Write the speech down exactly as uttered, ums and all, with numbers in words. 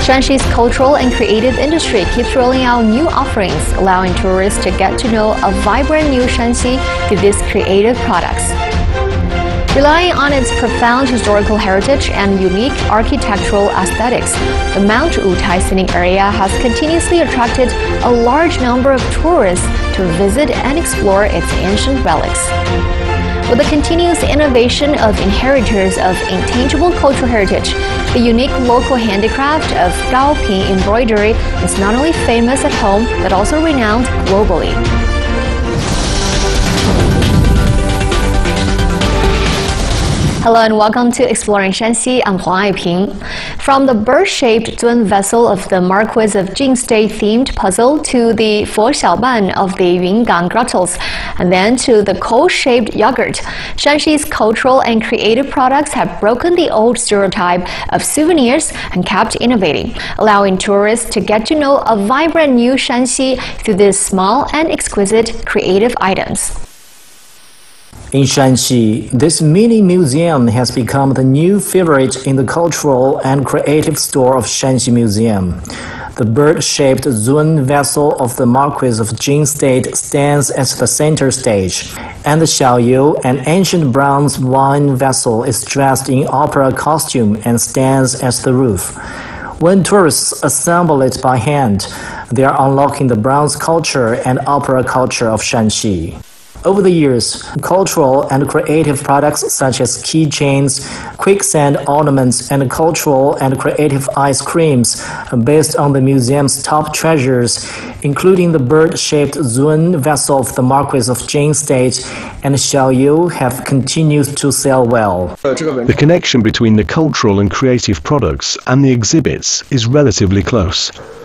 Shanxi's cultural and creative industry keeps rolling out new offerings, allowing tourists to get to know a vibrant new Shanxi through these creative products. Relying on its profound historical heritage and unique architectural aesthetics, the Mount Wutai scenic area has continuously attracted a large number of tourists to visit and explore its ancient relics. With the continuous innovation of inheritors of intangible cultural heritage, the unique local handicraft of Gaoping embroidery is not only famous at home but also renowned globally. Hello and welcome to Exploring Shanxi. I'm Huang Aiping. From the bird-shaped Zun vessel of the Marquis of Jing State themed puzzle to the Fo Xiaoban of the Yungang grottos, and then to the coal-shaped yogurt, Shanxi's cultural and creative products have broken the old stereotype of souvenirs and kept innovating, allowing tourists to get to know a vibrant new Shanxi through these small and exquisite creative items. In Shanxi, this mini museum has become the new favorite in the cultural and creative store of Shanxi Museum. The bird-shaped Zun vessel of the Marquis of Jing State stands at the center stage, and the Xiaoyu, an ancient bronze wine vessel, is dressed in opera costume and stands at the roof. When tourists assemble it by hand, they are unlocking the bronze culture and opera culture of Shanxi. Over the years, cultural and creative products such as keychains, quicksand ornaments, and cultural and creative ice creams based on the museum's top treasures, including the bird-shaped Zun vessel of the Marquis of Jing State and Xiaoyu, have continued to sell well. The connection between the cultural and creative products and the exhibits is relatively close.